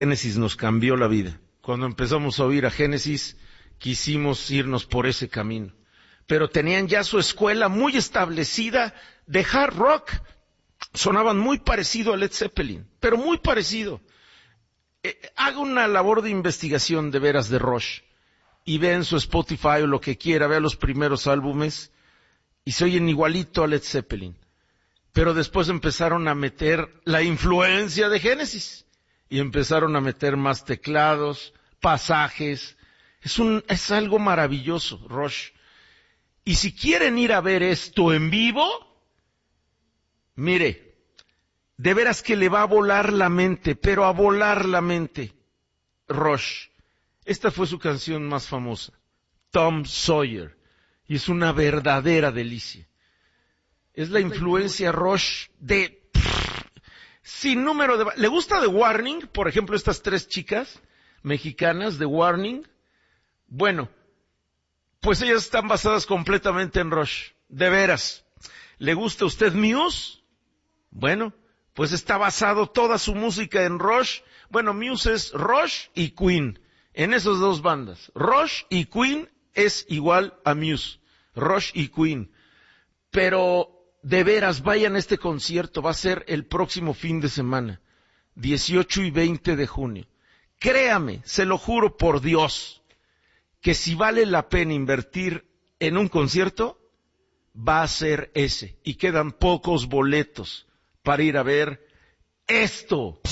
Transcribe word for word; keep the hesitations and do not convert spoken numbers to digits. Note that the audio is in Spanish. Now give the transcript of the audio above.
Génesis nos cambió la vida. Cuando empezamos a oír a Génesis, quisimos irnos por ese camino. Pero tenían ya su escuela muy establecida de hard rock. Sonaban muy parecido a Led Zeppelin, pero muy parecido. Eh, haga una labor de investigación de veras de Rush y vea en su Spotify o lo que quiera, vea los primeros álbumes y se oyen igualito a Led Zeppelin. Pero después empezaron a meter la influencia de Génesis y empezaron a meter más teclados, pasajes. Es un, es algo maravilloso, Rush. Y si quieren ir a ver esto en vivo, mire, de veras que le va a volar la mente, pero a volar la mente, Rush. Esta fue su canción más famosa, Tom Sawyer, y es una verdadera delicia. Es la influencia Rush de pff, sin número de... ¿Le gusta The Warning? Por ejemplo, estas tres chicas mexicanas de Warning. Bueno, pues ellas están basadas completamente en Rush, de veras. ¿Le gusta a usted Muse? Bueno, pues está basado toda su música en Rush. Bueno, Muse es Rush y Queen, en esas dos bandas. Rush y Queen es igual a Muse, Rush y Queen. Pero de veras, vayan a este concierto, va a ser el próximo fin de semana, dieciocho y veinte de junio. Créame, se lo juro por Dios, que si vale la pena invertir en un concierto, va a ser ese. Y quedan pocos boletos para ir a ver esto.